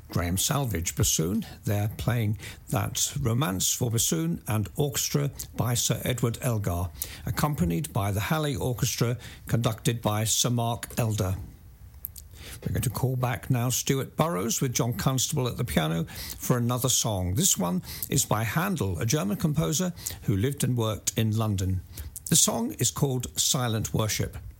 Graham Salvage bassoon. They're playing that Romance for bassoon and orchestra by Sir Edward Elgar, accompanied by the Halley Orchestra, conducted by Sir Mark Elder. We're going to call back now Stuart Burrows with John Constable at the piano for another song. This one is by Handel, a German composer who lived and worked in London. The song is called Silent Worship.